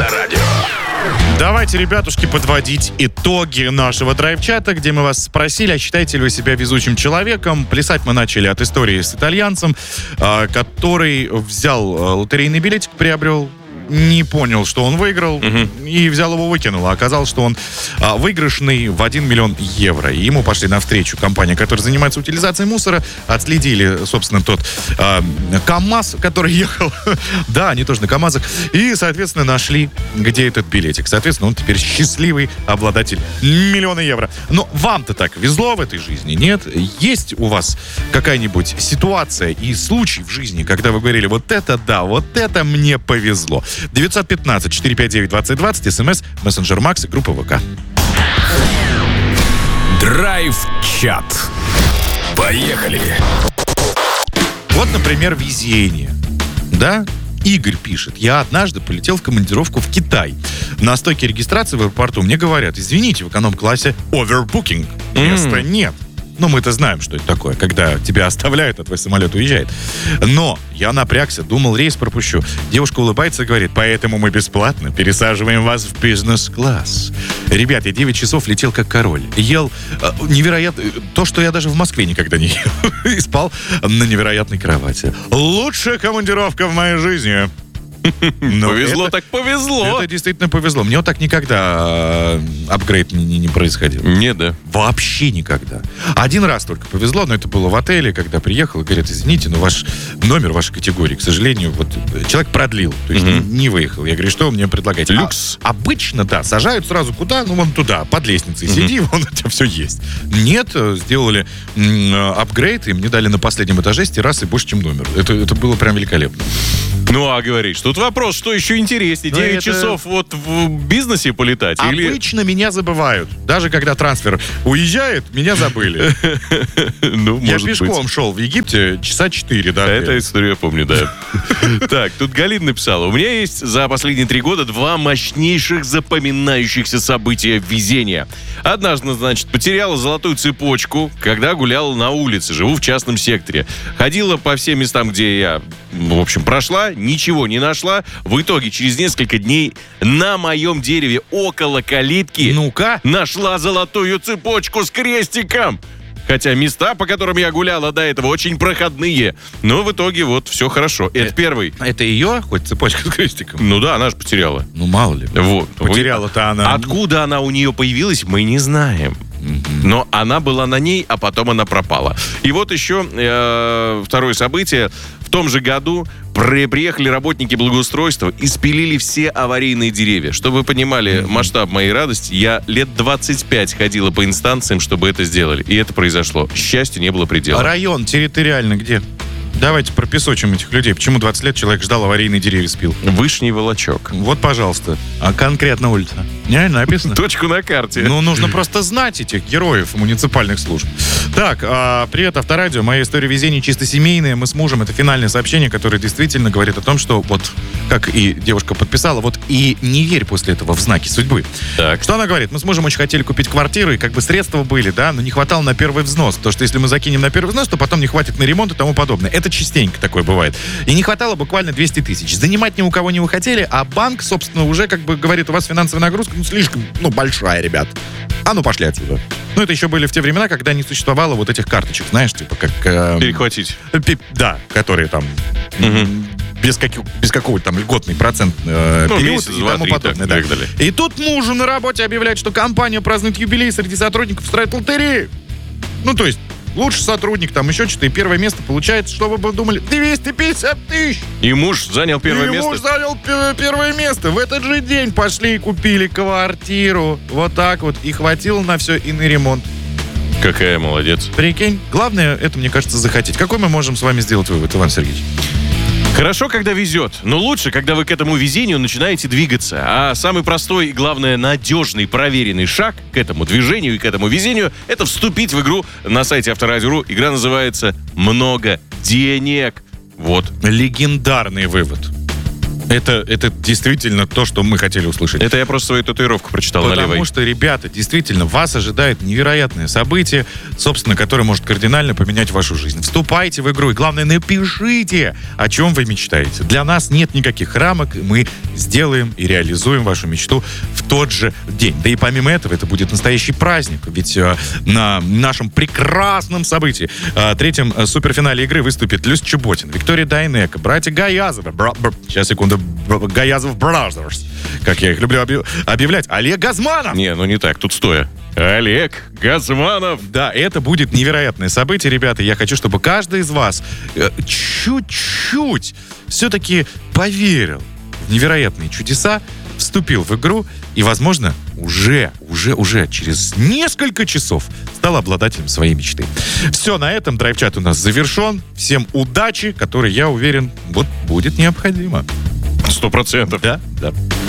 Авторадио. Давайте, ребятушки, подводить итоги нашего драйв-чата, где мы вас спросили, а считаете ли вы себя везучим человеком. Плясать мы начали от истории с итальянцем, который взял лотерейный билетик, приобрел, не понял, что он выиграл, и взял его, выкинул. А оказалось, что он выигрышный в 1 миллион евро. И ему пошли навстречу компания, которая занимается утилизацией мусора, отследили, собственно, тот КамАЗ, который ехал. Да, они тоже на КамАЗах. И, соответственно, нашли, где этот билетик. Соответственно, он теперь счастливый обладатель 1 миллиона евро. Но вам-то так везло в этой жизни, нет? Есть у вас какая-нибудь ситуация и случай в жизни, когда вы говорили, вот это да, вот это мне повезло? 915-459-2020, СМС, мессенджер Макс и группа ВК. Драйв-чат. Поехали. Вот, например, везение. Да? Игорь пишет. Я однажды полетел в командировку в Китай. На стойке регистрации в аэропорту мне говорят, извините, в эконом-классе overbooking. Места нет. Ну, мы-то знаем, что это такое, когда тебя оставляют, а твой самолет уезжает. Но я напрягся, думал, рейс пропущу. Девушка улыбается и говорит, поэтому мы бесплатно пересаживаем вас в бизнес-класс. Ребят, я 9 часов летел как король. Ел невероятно... То, что я даже в Москве никогда не ел. И спал на невероятной кровати. Лучшая командировка в моей жизни. Повезло так повезло. Это действительно повезло. Мне вот так никогда апгрейд не происходил. Не, да. Вообще никогда. Один раз только повезло, но это было в отеле, когда приехал и говорят, извините, но ваш номер вашей категории, к сожалению, вот человек продлил, то есть не выехал. Я говорю, что вы мне предлагаете? Люкс. Обычно, да, сажают сразу куда? Ну, вон туда, под лестницей сиди, вон у тебя все есть. Нет, сделали апгрейд, и мне дали на последнем этаже с террасой больше, чем номер. Это было прям великолепно. Ну, а говоришь, тут вопрос, что еще интереснее, 9 часов вот в бизнесе полетать? Обычно меня забывают. Даже когда трансфер уезжает, меня забыли. Ну, я пешком шел в Египте часа 4, да. Эту историю я помню, да. Так, тут Галина написала. У меня есть за последние 3 года 2 мощнейших запоминающихся события везения. Однажды, значит, потеряла золотую цепочку, когда гуляла на улице. Живу в частном секторе. Ходила по всем местам, где я, в общем, прошла, ничего не нашла. В итоге, через несколько дней на моем дереве около калитки нашла золотую цепочку с крестиком. Хотя места, по которым я гуляла до этого, очень проходные. Но в итоге вот все хорошо. Это первый. Это ее, хоть цепочка с крестиком? Ну да, она же потеряла. Ну мало ли. Вот. Потеряла-то она. Откуда она у нее появилась, мы не знаем. Но она была на ней, а потом она пропала. И вот еще второе событие. В том же году приехали работники благоустройства и спилили все аварийные деревья. Чтобы вы понимали масштаб моей радости, я лет 25 ходила по инстанциям, чтобы это сделали. И это произошло. Счастью, не было предела. Район территориально где? Давайте пропесочим этих людей. Почему 20 лет человек ждал, аварийные деревья спил? Вышний Волочок. Вот, пожалуйста. А конкретно улица? Не написано? Точку на карте. Ну, нужно просто знать этих героев муниципальных служб. Так, привет, Авторадио. Моя история везения чисто семейная. Мы с мужем. Это финальное сообщение, которое действительно говорит о том, что вот, как и девушка подписала, вот и не верь после этого в знаки судьбы. Так. Что она говорит? Мы с мужем очень хотели купить квартиру, и как бы средства были, да, но не хватало на первый взнос. Потому что если мы закинем на первый взнос, то потом не хватит на ремонт и тому подобное. Это частенько такое бывает. И не хватало буквально 200 тысяч. Занимать ни у кого не вы хотели, а банк, собственно, уже как бы говорит, у вас финансовая нагрузка, слишком, большая, ребят. А ну, пошли отсюда. Ну, это еще были в те времена, когда не существовало вот этих карточек, знаешь, типа как... Перехватить. Да, которые там... Без какого-то там льготный процент период месяц, и тому подобное. Да. И тут мужу на работе объявляет, что компания празднует юбилей, среди сотрудников устраивает лотерею. Ну, то есть, лучший сотрудник, там еще что-то, и первое место получается, что вы бы думали, 250 тысяч. И муж занял первое место? И муж занял первое место. В этот же день пошли и купили квартиру. Вот так вот. И хватило на все, и на ремонт. Какая молодец. Прикинь. Главное, это, мне кажется, захотеть. Какой мы можем с вами сделать вывод, Иван Сергеевич? Хорошо, когда везет, но лучше, когда вы к этому везению начинаете двигаться. А самый простой и, главное, надежный, проверенный шаг к этому движению и к этому везению — это вступить в игру на сайте Авторадио.ру. Игра называется «Много денег». Вот. Легендарный вывод. Это действительно то, что мы хотели услышать. Это я просто свою татуировку прочитал на левой. Потому что, ребята, действительно, вас ожидает невероятное событие, собственно, которое может кардинально поменять вашу жизнь. Вступайте в игру и, главное, напишите, о чем вы мечтаете. Для нас нет никаких рамок, и мы сделаем и реализуем вашу мечту в тот же день. Да и помимо этого, это будет настоящий праздник, ведь на нашем прекрасном событии, третьем суперфинале игры, выступит Люсь Чеботин, Виктория Дайнеко, братья Гаязовы, сейчас, секунду, Гаязов Brothers, как я их люблю объявлять, Олег Газманов. Не, ну не так, тут стоя. Олег Газманов. Да, это будет невероятное событие, ребята. Я хочу, чтобы каждый из вас чуть-чуть все-таки поверил в невероятные чудеса, вступил в игру и, возможно, уже через несколько часов стал обладателем своей мечты. Все, на этом драйв-чат у нас завершен. Всем удачи, которой, я уверен, вот будет необходимо. 100%. Да.